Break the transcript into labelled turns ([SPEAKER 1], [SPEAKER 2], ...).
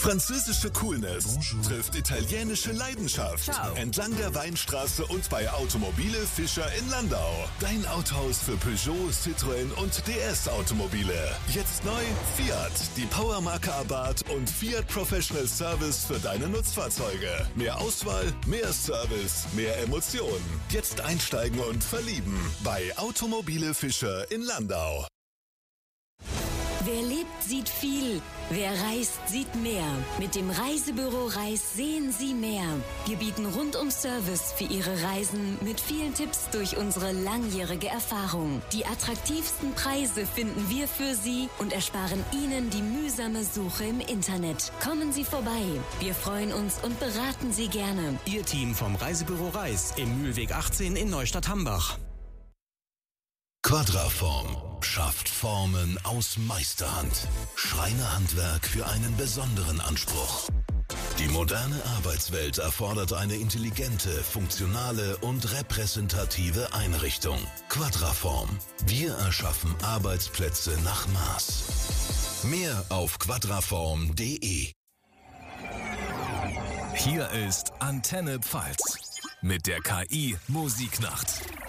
[SPEAKER 1] Französische Coolness trifft italienische Leidenschaft.
[SPEAKER 2] Ciao.
[SPEAKER 1] Entlang der Weinstraße und bei Automobile Fischer in Landau. Dein Autohaus für Peugeot, Citroën und DS-Automobile. Jetzt neu Fiat, die Powermarke Abarth und Fiat Professional Service für deine Nutzfahrzeuge. Mehr Auswahl, mehr Service, mehr Emotionen. Jetzt einsteigen und verlieben bei Automobile Fischer in Landau.
[SPEAKER 3] Wer lebt, sieht viel. Wer reist, sieht mehr. Mit dem Reisebüro Reis sehen Sie mehr. Wir bieten Rundum-Service für Ihre Reisen mit vielen Tipps durch unsere langjährige Erfahrung. Die attraktivsten Preise finden wir für Sie und ersparen Ihnen die mühsame Suche im Internet. Kommen Sie vorbei. Wir freuen uns und beraten Sie gerne.
[SPEAKER 2] Ihr Team vom Reisebüro Reis im Mühlweg 18 in Neustadt-Hambach.
[SPEAKER 1] Quadraform schafft Formen aus Meisterhand. Schreinerhandwerk für einen besonderen Anspruch. Die moderne Arbeitswelt erfordert eine intelligente, funktionale und repräsentative Einrichtung. Quadraform. Wir erschaffen Arbeitsplätze nach Maß. Mehr auf quadraform.de.
[SPEAKER 4] Hier ist Antenne Pfalz mit der KI Musiknacht.